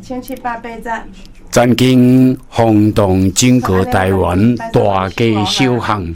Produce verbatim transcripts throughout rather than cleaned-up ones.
千七百八十。 曾经轰动整个台湾大街小巷。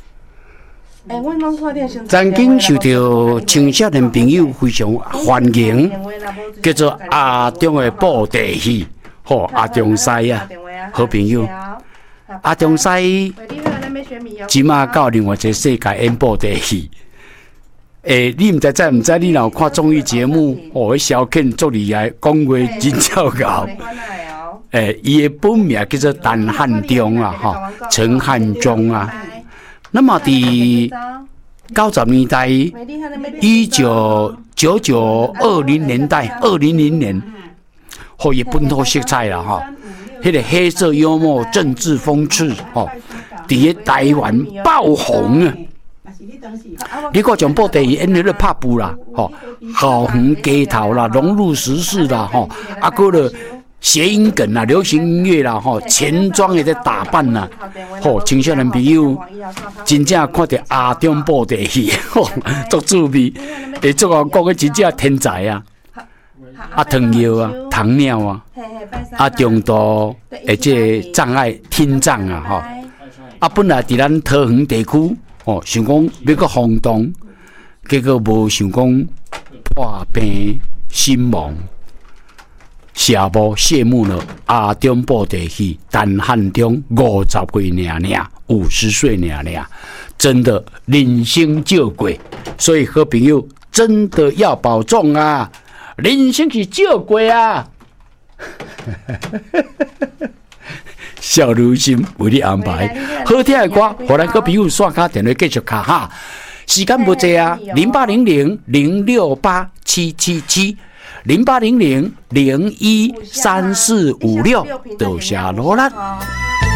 曾经受到青少年朋友非常欢迎，叫做阿中的布袋戏，吼阿中西啊，好朋友。阿中西即马到另外一个世界演布袋戏。诶，你唔知知唔知？你若有看综艺节目，哦，小肯做厉害，讲话真糟糕。诶，伊的本名叫做陈汉忠啊，哈，陈汉忠啊。那么伫九十年代，一九九九二零年代，二零零年，吼伊本土色彩啦，哈，迄个黑色幽默、政治讽刺，吼，伫个台湾爆红啊！你看像布袋戏演迄个拍布啦，吼，校园街头啦，融入时事啦，吼，啊，个了。谐音梗啦，流行音乐啦，吼，钱庄的在打扮啦，吼，青少年朋友真正看到阿中布袋戏，吼，足趣味，会足好讲个真正天才啊！啊，唐瑶啊，唐鸟啊，啊，中度诶，这障碍听障啊，吼，啊，本来伫咱桃园地区，吼，想讲要个轰动，结果无想讲破病身亡。谢幕谢幕了，阿中布袋戏陈汉忠五十岁尔尔，五十岁尔尔，真的人生少过，所以好朋友真的要保重啊！人生是少过啊！小如心为你安排好听的歌，互咱好朋友线卡电话继续卡哈。时间不济啊，零八零零零六八七七七。零八零零零一三四五六，多谢罗兰。